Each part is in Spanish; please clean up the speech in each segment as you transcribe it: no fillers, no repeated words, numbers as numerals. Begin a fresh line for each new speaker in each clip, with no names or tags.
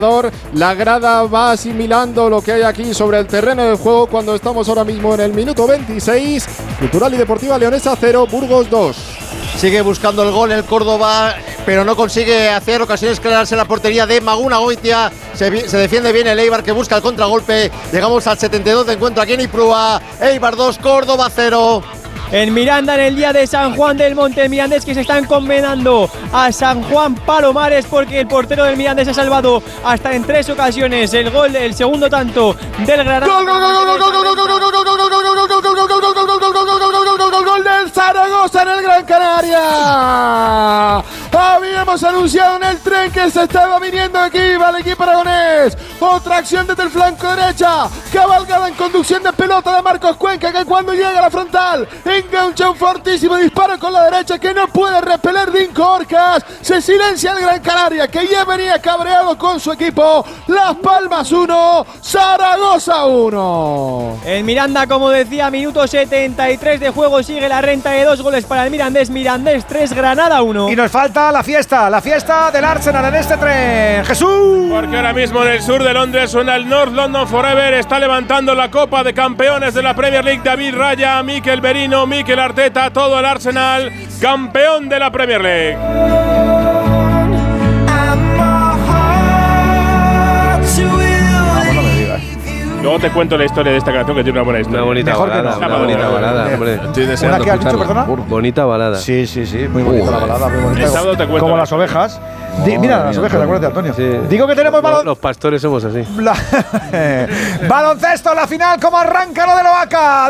La grada va asimilando lo que hay aquí sobre el terreno del juego cuando estamos ahora mismo en el minuto 26. Cultural y Deportiva Leonesa 0, Burgos 2.
Sigue buscando el gol el Córdoba, pero no consigue hacer ocasiones claras en la portería de Maguna Goitia. Se defiende bien el Eibar, que busca el contragolpe. Llegamos al 72 de encuentro aquí en Ipurúa. Eibar 2, Córdoba 0.
En Miranda, en el día de San Juan del Monte, el Mirandés que se está encomendando a San Juan Palomares, porque el portero del Mirandés ha salvado hasta en 3 ocasiones el gol, el segundo tanto del Granada.
¡Gol del Zaragoza en el Gran Canaria! Habíamos anunciado en el tren que se estaba viniendo aquí, va el equipo aragonés. Otra acción desde el flanco derecha, cabalgada en conducción de pelota de Marcos Cuenca, que cuando llega a la frontal engancha un fortísimo disparo con la derecha que no puede repeler Dinko Orcas. Se silencia el Gran Canaria, que ya venía cabreado con su equipo. Las Palmas 1, Zaragoza 1.
El Miranda, como decía, minuto 73 de juego, sigue la renta de 2 goles para el Mirandés. Mirandés 3, Granada 1.
Y nos falta la fiesta del Arsenal en este tren. Jesús.
Porque ahora mismo en el sur de Londres suena el North London Forever. Está levantando la Copa de Campeones de la Premier League David Raya, Mikel Merino, Mikel Arteta, todo el Arsenal, campeón de la Premier League. Luego te cuento la historia de esta canción, que tiene una buena historia.
Una bonita balada, una bonita balada, hombre.
Estoy deseando escucharla.
Bonita balada.
Sí, muy bonita la balada, muy bonita.
El sábado te cuento.
Como las ovejas. Mira, las ovejas, acuérdate, Antonio.
Sí.
Digo que tenemos
Los pastores somos así.
Baloncesto, la final, ¿cómo arranca lo de Loaca?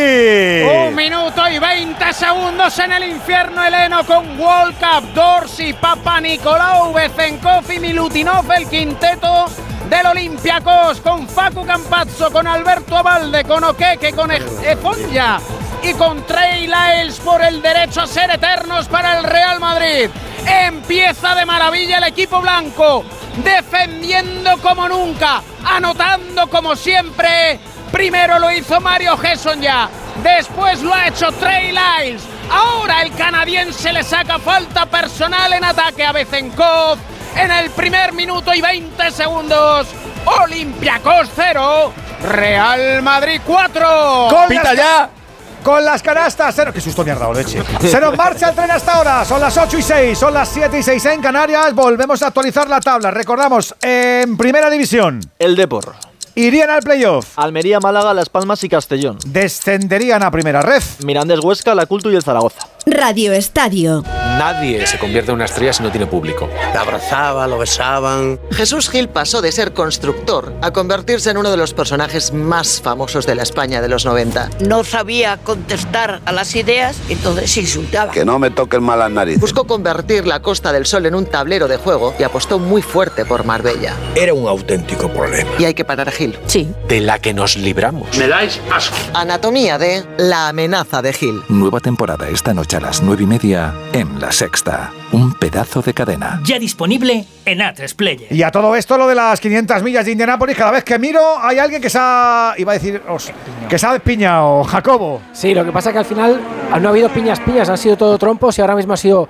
David.
1 minuto y 20 segundos en el infierno heleno con World Cup, Dorsey, Papa Nicolau, Bezenkov y Milutinov, el quinteto del Olympiacos, con Facu Campazzo, con Alberto Abalde, con Okeke, con Efonja y con Trey Lyles por el derecho a ser eternos para el Real Madrid. Empieza de maravilla el equipo blanco, defendiendo como nunca, anotando como siempre. Primero lo hizo Mario Hesonja, después lo ha hecho Trey Lyles. Ahora el canadiense le saca falta personal en ataque a Bezenkov. En el primer minuto y 20 segundos, Olympiacos 0, Real Madrid 4.
¡Pita ya! Con las canastas, qué susto me ha dado, leche. Se nos marcha el tren hasta ahora. Son las 8 y 6, son las 7 y 6 en Canarias. Volvemos a actualizar la tabla. Recordamos, en Primera División,
el Depor
irían al playoff.
Almería, Málaga, Las Palmas y Castellón.
Descenderían a Primera Ref.
Mirandés, Huesca, La Cultu y el Zaragoza.
Radio Estadio.
Nadie se convierte en una estrella si no tiene público.
La abrazaba, lo besaban.
Jesús Gil pasó de ser constructor a convertirse en uno de los personajes más famosos de la España de los 90.
No sabía contestar a las ideas, entonces insultaba.
Que no me toquen mal las narices.
Buscó convertir la Costa del Sol en un tablero de juego y apostó muy fuerte por Marbella.
Era un auténtico problema.
Y hay que parar a Gil.
Sí.
De la que nos libramos.
Me dais asco.
Anatomía de La amenaza de Gil.
Nueva temporada esta noche a las 9:30 en La Sexta. Un pedazo de cadena.
Ya disponible en A3 Player.
Y a todo esto, lo de las 500 millas de Indianápolis, cada vez que miro hay alguien que se ha... Iba a decir... que se ha despiñado, Jacobo.
Sí, lo que pasa es que al final no ha habido piñas, han sido todo trompos y ahora mismo ha sido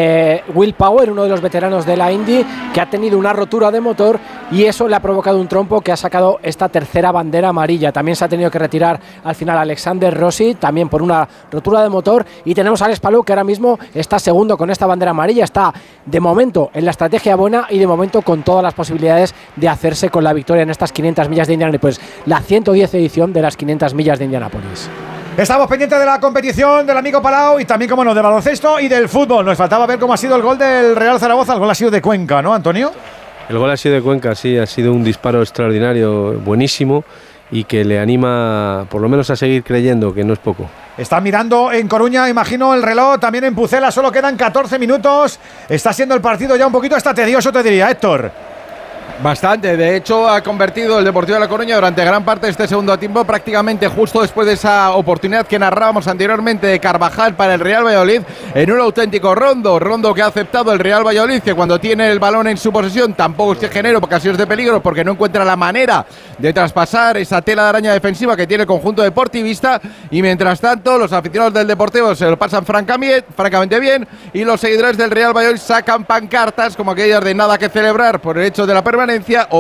Will Power, uno de los veteranos de la Indy, que ha tenido una rotura de motor y eso le ha provocado un trompo que ha sacado esta tercera bandera amarilla. También se ha tenido que retirar al final Alexander Rossi, también por una rotura de motor, y tenemos a Alex Palou, que ahora mismo está segundo con esta bandera amarilla. Está de momento en la estrategia buena y de momento con todas las posibilidades de hacerse con la victoria en estas 500 millas de Indianápolis, la 110 edición de las 500 millas de Indianápolis.
Estamos pendientes de la competición del amigo Palau y también, como no, del baloncesto y del fútbol. Nos faltaba ver cómo ha sido el gol del Real Zaragoza. El gol ha sido de Cuenca, ¿no, Antonio?
El gol ha sido de Cuenca, sí, ha sido un disparo extraordinario, buenísimo, y que le anima por lo menos a seguir creyendo, que no es poco.
Está mirando en Coruña, imagino, el reloj, también en Pucela, solo quedan 14 minutos. Está siendo el partido ya un poquito hasta tedioso, te diría, Héctor.
Bastante, de hecho ha convertido el Deportivo de La Coruña durante gran parte de este segundo tiempo, prácticamente justo después de esa oportunidad que narrábamos anteriormente de Carvajal para el Real Valladolid, en un auténtico rondo que ha aceptado el Real Valladolid, que cuando tiene el balón en su posesión tampoco se genera ocasiones de peligro porque no encuentra la manera de traspasar esa tela de araña defensiva que tiene el conjunto deportivista, y mientras tanto los aficionados del Deportivo se lo pasan francamente bien, y los seguidores del Real Valladolid sacan pancartas como aquellas de nada que celebrar por el hecho de la permanencia, Valencia.